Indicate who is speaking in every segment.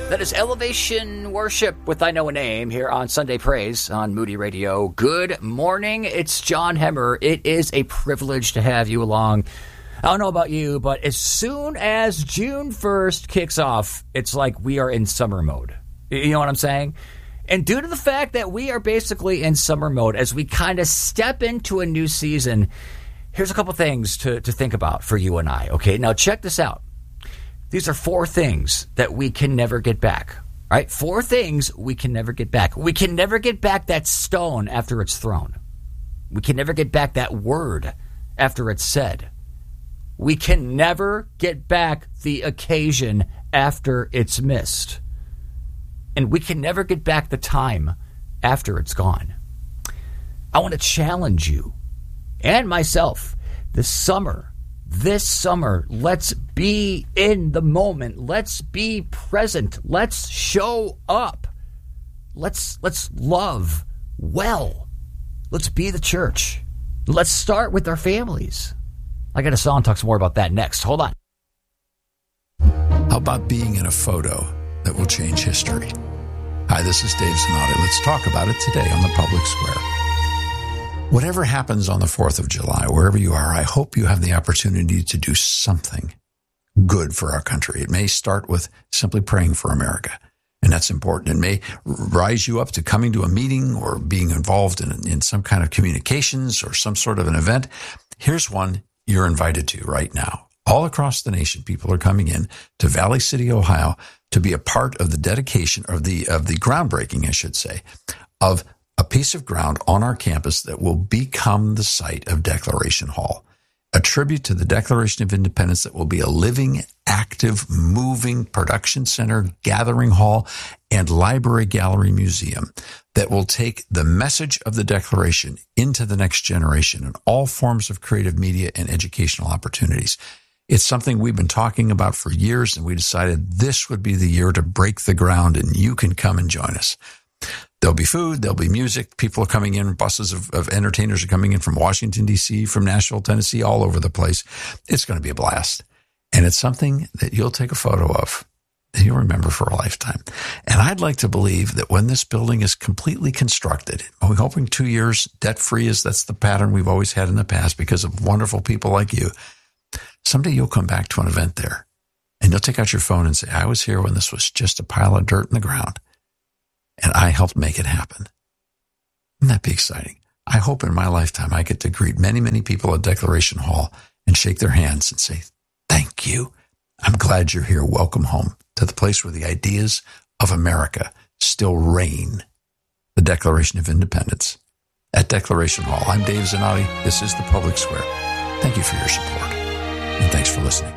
Speaker 1: That is Elevation Worship with I Know a Name here on Sunday Praise on Moody Radio. Good morning. It's John Hemmer. It is a privilege to have you along. I don't know about you, but as soon as June 1st kicks off, it's like we are in summer mode. You know what I'm saying? And due to the fact that we are basically in summer mode as we kind of step into a new season, here's a couple things to think about for you and I. Okay, now check this out. These are 4 things that we can never get back, right? 4 things we can never get back. We can never get back that stone after it's thrown. We can never get back that word after it's said. We can never get back the occasion after it's missed. And we can never get back the time after it's gone. I want to challenge you and myself this summer, let's be in the moment. Let's be present. Let's show up. Let's love well. Let's be the church. Let's start with our families. I got a song talks more about that next. Hold on.
Speaker 2: How about being in a photo that will change history? Hi, this is Dave Zanotti. Let's talk about it today on the Public Square. Whatever happens on the 4th of July, wherever you are, I hope you have the opportunity to do something good for our country. It may start with simply praying for America, and that's important. It may rise you up to coming to a meeting or being involved in some kind of communications or some sort of an event. Here's one you're invited to right now. All across the nation, people are coming in to Valley City, Ohio, to be a part of the dedication, or the groundbreaking, I should say, of a piece of ground on our campus that will become the site of Declaration Hall, a tribute to the Declaration of Independence that will be a living, active, moving production center, gathering hall, and library, gallery, museum that will take the message of the Declaration into the next generation in all forms of creative media and educational opportunities. It's something we've been talking about for years, and we decided this would be the year to break the ground, and you can come and join us. There'll be food, there'll be music, people are coming in, buses of entertainers are coming in from Washington, D.C., from Nashville, Tennessee, all over the place. It's going to be a blast. And it's something that you'll take a photo of that you'll remember for a lifetime. And I'd like to believe that when this building is completely constructed, we're hoping 2 years, debt-free, that's the pattern we've always had in the past because of wonderful people like you. Someday you'll come back to an event there, and you'll take out your phone and say, I was here when this was just a pile of dirt in the ground. And I helped make it happen. Wouldn't that be exciting? I hope in my lifetime I get to greet many, many people at Declaration Hall and shake their hands and say, thank you. I'm glad you're here. Welcome home to the place where the ideas of America still reign. The Declaration of Independence at Declaration Hall. I'm Dave Zanotti. This is the Public Square. Thank you for your support. And thanks for listening.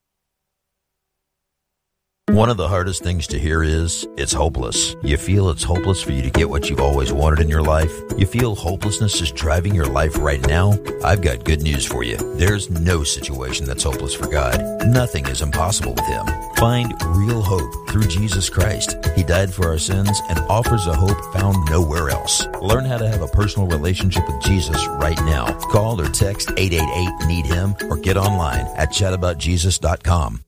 Speaker 3: One of the hardest things to hear is, it's hopeless. You feel it's hopeless for you to get what you've always wanted in your life? You feel hopelessness is driving your life right now? I've got good news for you. There's no situation that's hopeless for God. Nothing is impossible with Him. Find real hope through Jesus Christ. He died for our sins and offers a hope found nowhere else. Learn how to have a personal relationship with Jesus right now. Call or text 888-NEED-HIM or get online at chataboutjesus.com.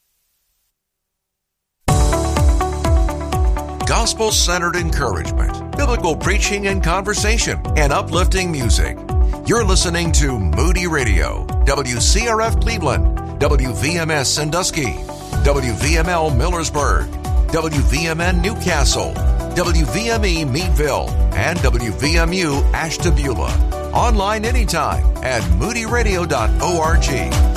Speaker 4: Gospel-centered encouragement, biblical preaching and conversation, and uplifting music. You're listening to Moody Radio, WCRF Cleveland, WVMS Sandusky, WVML Millersburg, WVMN Newcastle, WVME Meadville, and WVMU Ashtabula. Online anytime at moodyradio.org.